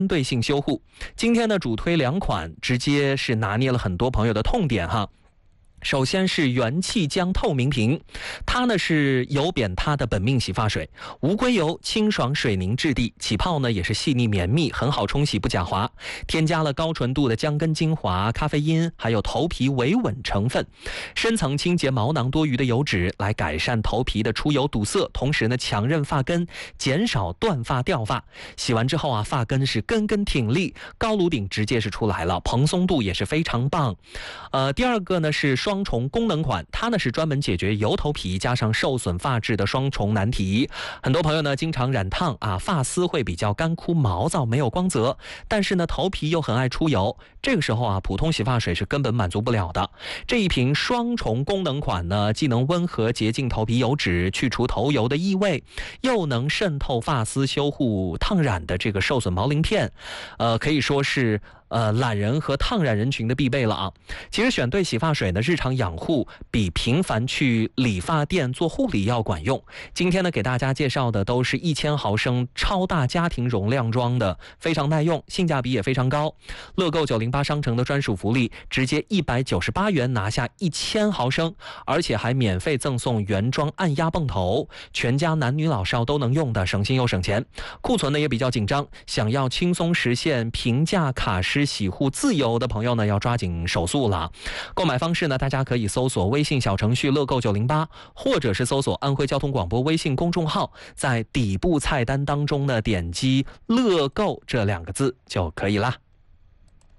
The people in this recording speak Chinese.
针对性修护。今天呢，主推2款，直接是拿捏了很多朋友的痛点哈。首先是元气浆透明瓶，它呢是油扁塌的本命洗发水，无硅油，清爽水凝质地，起泡呢也是细腻绵密，很好冲洗不假滑。添加了高纯度的姜根精华、咖啡因，还有头皮维稳成分，深层清洁毛囊多余的油脂，来改善头皮的出油堵塞，同时呢强韧发根，减少断发掉发。洗完之后啊，发根是根根挺立，高颅顶直接是出来了，蓬松度也是非常棒。第二个呢是双重功能款，它呢是专门解决油头皮加上受损发质的双重难题。很多朋友呢经常染烫啊，发丝会比较干枯毛躁，没有光泽，但是呢头皮又很爱出油，这个时候啊普通洗发水是根本满足不了的。这一瓶双重功能款呢，既能温和洁净头皮油脂，去除头油的异味，又能渗透发丝，修护烫染的这个受损毛鳞片，可以说是懒人和烫染人群的必备了啊。其实选对洗发水呢，日常养护比频繁去理发店做护理要管用。今天呢，给大家介绍的都是1000毫升超大家庭容量装的，非常耐用，性价比也非常高。乐购908商城的专属福利，直接198元拿下1000毫升，而且还免费赠送原装按压泵头，全家男女老少都能用的，省心又省钱。库存呢也比较紧张，想要轻松实现平价卡诗洗护自由的朋友呢，要抓紧手速了。购买方式呢，大家可以搜索微信小程序乐购908，或者是搜索安徽交通广播微信公众号，在底部菜单当中呢，点击乐购这2个字就可以啦。